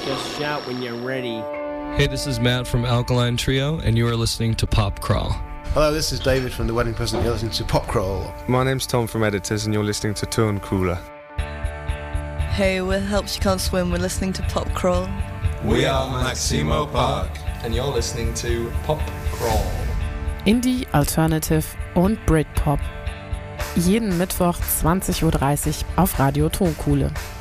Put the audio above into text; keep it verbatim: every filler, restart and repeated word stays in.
Just shout when you're ready. Hey, this is Matt from Alkaline Trio, and you are listening to Pop Crawl. Hello, this is David from The Wedding Present. You're listening to Pop Crawl. My name's Tom from Editors, and you're listening to Tone Cooler. Hey, we're Helps You Can't Swim. We're listening to Pop Crawl. We are Maximo Park, and you're listening to Pop Crawl. Indie, Alternative und Britpop. Jeden Mittwoch zwanzig Uhr dreißig auf Radio Tonkuhle.